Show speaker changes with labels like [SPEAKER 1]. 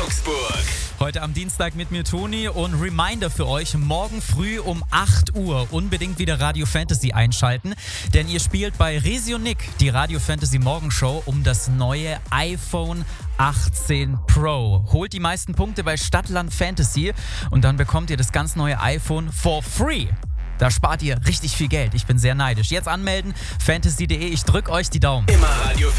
[SPEAKER 1] Augsburg.
[SPEAKER 2] Heute am Dienstag mit mir Toni und Reminder für euch, morgen früh um 8 Uhr unbedingt wieder Radio Fantasy einschalten, denn ihr spielt bei Resi und Nick die Radio Fantasy Morgenshow um das neue iPhone 18 Pro. Holt die meisten Punkte bei Stadtland Fantasy und dann bekommt ihr das ganz neue iPhone for free. Da spart ihr richtig viel Geld. Ich bin sehr neidisch. Jetzt anmelden, fantasy.de. Ich drück euch die Daumen.
[SPEAKER 1] Immer Radio